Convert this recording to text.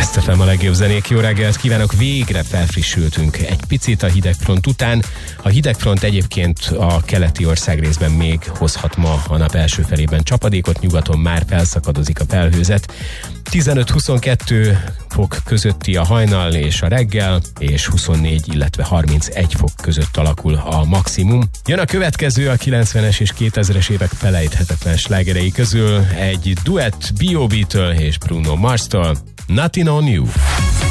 Best FM a legjobb zenék, jó reggelt kívánok, végre felfrissültünk egy picit a hidegfront után. A hidegfront egyébként a keleti országrészben még hozhat ma a nap első felében csapadékot, nyugaton már felszakadozik a felhőzet. 15-22 fok közötti a hajnal és a reggel, és 24, illetve 31 fok között alakul a maximum. Jön a következő a 90-es és 2000-es évek felejthetetlen slágerei közül, egy duett B.O.B.-től és Bruno Mars-tól, Nothing on You.